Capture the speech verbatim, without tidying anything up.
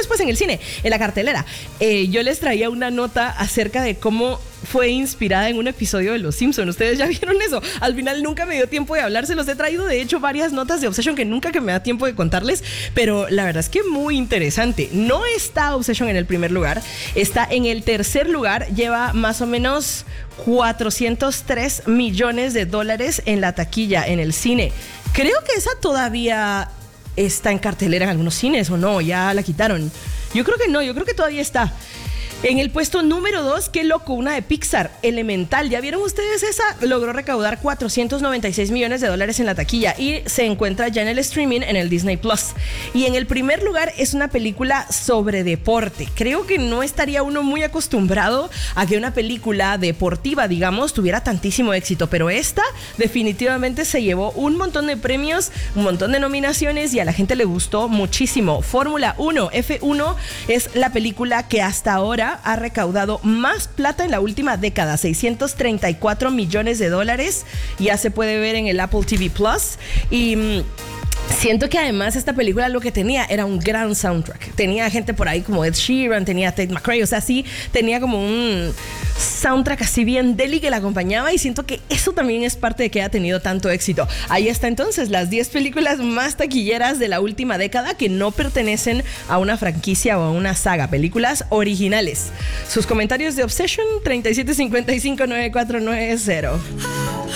después en el cine, en la cartelera. Eh, yo les traía una nota acerca de cómo fue inspirada en un episodio de Los Simpson. ¿Ustedes ya vieron eso? Al final nunca me dio tiempo de hablar. Se los he traído, de hecho, varias notas de Obsession que nunca que me da tiempo de contarles, pero la verdad es que muy interesante. No está Obsession en el primer lugar, está en el tercer lugar, lleva más o menos cuatrocientos tres millones de dólares en la taquilla, en el cine. Creo que esa todavía está en cartelera en algunos cines, ¿o no? Ya la quitaron. Yo creo que no, yo creo que todavía está. En el puesto número dos, qué loco, una de Pixar, Elemental. ¿Ya vieron ustedes esa? Logró recaudar cuatrocientos noventa y seis millones de dólares en la taquilla y se encuentra ya en el streaming en el Disney Plus. Y en el primer lugar es una película sobre deporte. Creo que no estaría uno muy acostumbrado a que una película deportiva, digamos, tuviera tantísimo éxito, pero esta definitivamente se llevó un montón de premios, un montón de nominaciones y a la gente le gustó muchísimo. Fórmula uno, F uno, es la película que hasta ahora ha recaudado más plata en la última década, seiscientos treinta y cuatro millones de dólares. Ya se puede ver en el Apple T V Plus. Y mmm, siento que además esta película lo que tenía era un gran soundtrack. Tenía gente por ahí como Ed Sheeran, tenía Tate McRae, o sea, sí, tenía como un soundtrack así bien deli que la acompañaba y siento que eso también es parte de que ha tenido tanto éxito. Ahí está entonces las diez películas más taquilleras de la última década que no pertenecen a una franquicia o a una saga, películas originales. Sus comentarios de Obsession, treinta y siete cincuenta y cinco, noventa y cuatro noventa.